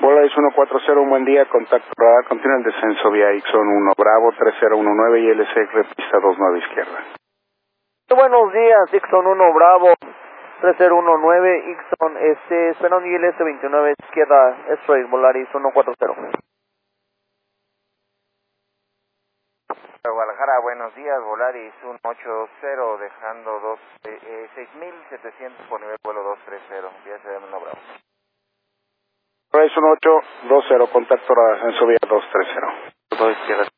Volaris 140, un buen día, contacto radar, continúa el descenso vía Ixon 1 Bravo 3019 y LC pista 29 izquierda. Buenos días, Ixon 1 Bravo 3019, Ixon esperando ILS 29 izquierda, X-Ray, Volaris 140. Guadalajara, buenos días, Volaris 180, dejando 6.700 por nivel vuelo 230, vía CDM 1 Bravo. Volaris 1820, contacto radar, descenso vía 230. Todo izquierda.